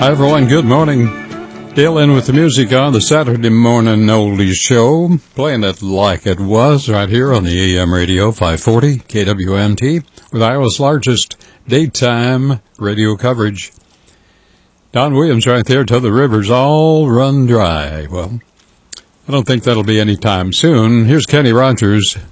Hi, everyone. Good morning. Dale in with the music on the Saturday Morning Oldies Show, playing it like it was right here on the AM radio 540 KWMT with Iowa's largest daytime radio coverage. Don Williams right there till the rivers all run dry. Well, I don't think that'll be any time soon. Here's Kenny Rogers